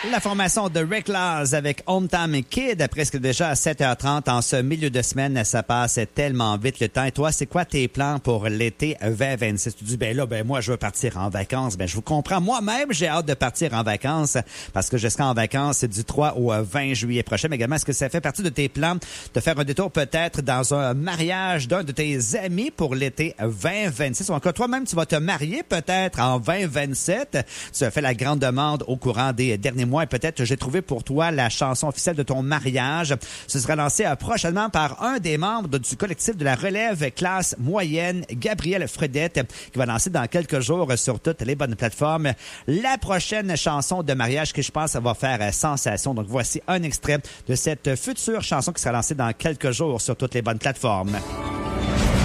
La formation de Rick Laws avec Hometown Kid, presque déjà à 7h30 en ce milieu de semaine, ça passe tellement vite le temps. Et toi, c'est quoi tes plans pour l'été 2026? Tu dis, moi, je veux partir en vacances. Je vous comprends. Moi-même, j'ai hâte de partir en vacances parce que je serai en vacances du 3 au 20 juillet prochain. Mais également, est-ce que ça fait partie de tes plans de faire un détour peut-être dans un mariage d'un de tes amis pour l'été 2026? Ou encore, toi-même, tu vas te marier peut-être en 2027. Tu as fait la grande demande au courant des derniers mois et peut-être j'ai trouvé pour toi la chanson officielle de ton mariage. Ce sera lancé prochainement par un des membres du collectif de la relève classe moyenne, Gabriel Fredette, qui va lancer dans quelques jours sur toutes les bonnes plateformes la prochaine chanson de mariage que je pense va faire sensation. Donc voici un extrait de cette future chanson qui sera lancée dans quelques jours sur toutes les bonnes plateformes.